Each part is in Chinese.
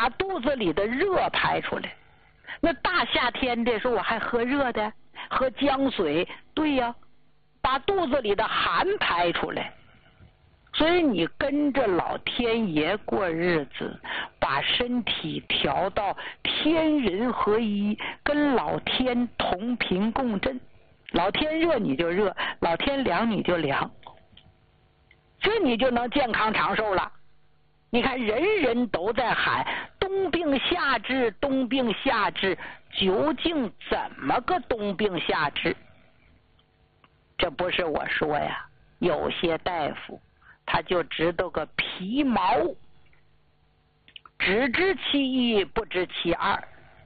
把肚子里的热排出来。那大夏天的说我还喝热的，喝姜水，对呀，把肚子里的寒排出来。所以你跟着老天爷过日子，把身体调到天人合一，跟老天同频共振。老天热你就热，老天凉你就凉，这你就能健康长寿了。你看人人都在喊冬病夏治，冬病夏治，究竟怎么个冬病夏治？这不是我说呀，有些大夫他就知道个皮毛，只知其一，不知其二。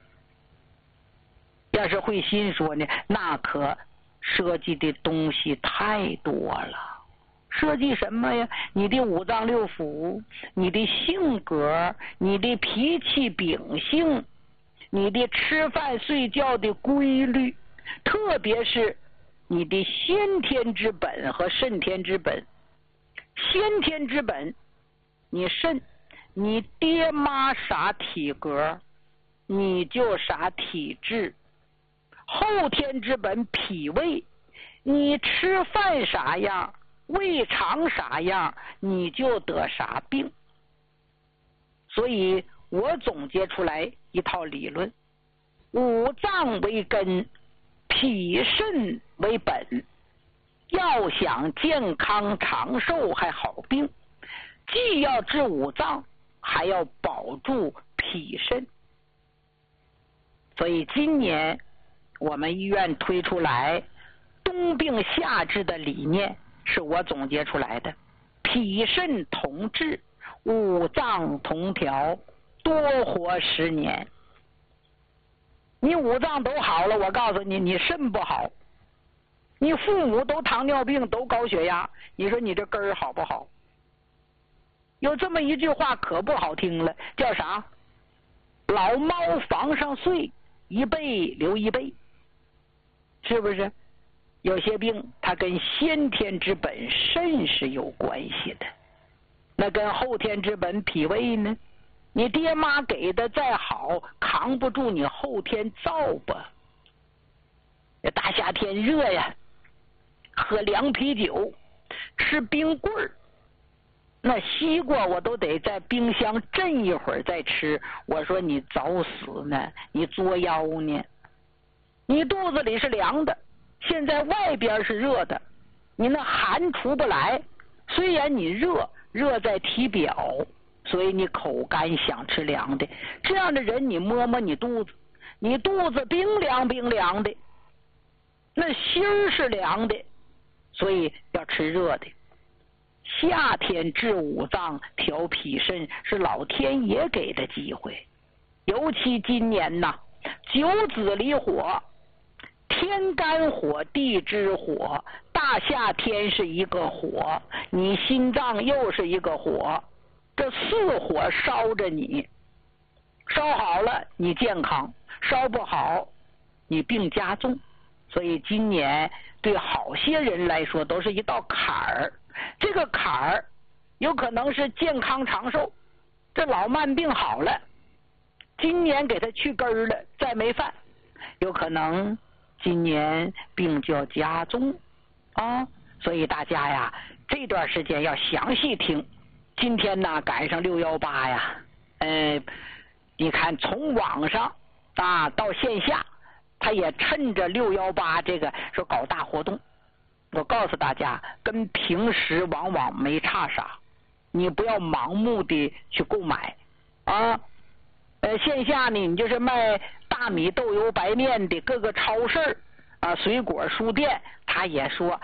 要是会心说呢，那可涉及的东西太多了。涉及什么呀？你的五脏六腑，你的性格，你的脾气秉性，你的吃饭睡觉的规律，特别是你的先天之本和肾天之本。先天之本，你肾，你爹妈啥体格，你就啥体质。后天之本脾胃，你吃饭啥样，胃肠啥样，你就得啥病。所以我总结出来一套理论：五脏为根，脾肾为本。要想健康长寿还好病，既要治五脏，还要保住脾肾。所以今年我们医院推出来冬病夏治的理念，是我总结出来的：脾肾同治，五脏同调，多活10年。你五脏都好了，我告诉你，你肾不好。你父母都糖尿病，都高血压，你说你这根儿好不好？有这么一句话可不好听了，叫啥？老猫房上睡，一辈留一辈。是不是？有些病它跟先天之本肾是有关系的，那跟后天之本脾胃呢？你爹妈给的再好，扛不住你后天造吧。大夏天热呀，喝凉啤酒，吃冰棍儿，那西瓜我都得在冰箱镇一会儿再吃。我说你找死呢，你作妖呢。你肚子里是凉的，现在外边是热的，你那寒出不来。虽然你热在体表，所以你口干想吃凉的。这样的人你摸摸你肚子，你肚子冰凉冰凉的，那心儿是凉的，所以要吃热的。夏天治五脏调脾肾是老天爷给的机会，尤其今年呐，九子离火，天干火，地支火，大夏天是一个火，你心脏又是一个火，这4火烧着你，烧好了你健康，烧不好你病加重。所以今年对好些人来说都是一道坎儿，这个坎儿有可能是健康长寿，这老慢病好了，今年给他去根儿了，再没犯，有可能今年病就要加重啊。所以大家呀，这段时间要详细听。今天呢赶上618呀，你看从网上啊到线下，他也趁着618这个说搞大活动。我告诉大家，跟平时往往没差啥，你不要盲目的去购买啊。线下呢，你就是卖大米、豆油、白面的各个超市啊、水果书店，他也说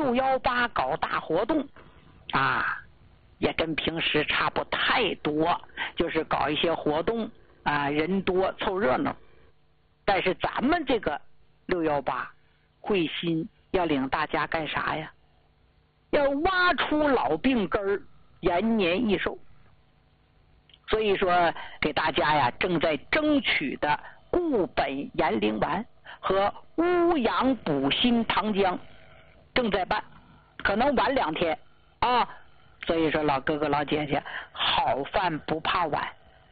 618搞大活动啊，也跟平时差不太多，就是搞一些活动啊，人多凑热闹。但是咱们这个618会心要领大家干啥呀？要挖出老病根儿，延年益寿。所以说给大家呀正在争取的固本延龄丸和乌阳补心糖浆正在办，可能晚2天啊。所以说老哥哥老姐姐，好饭不怕晚。